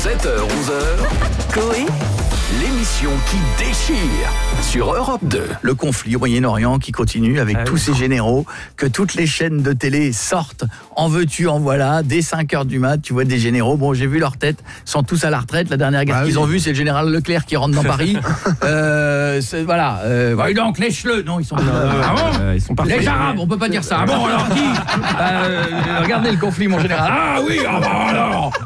7h-11h, Coé, l'émission qui déchire sur Europe 2. Le conflit au Moyen-Orient qui continue avec tous ces généraux, que toutes les chaînes de télé sortent, en veux-tu, en voilà, dès 5h du mat, tu vois des généraux, bon j'ai vu leur tête, sont tous à la retraite, la dernière guerre qu'ils ont vue c'est le général Leclerc qui rentre dans Paris, voilà, donc lèche-le, non ils sont ils sont partis. les Arabes, on peut pas dire ça, bon alors qui regardez le conflit mon général, ah oui, alors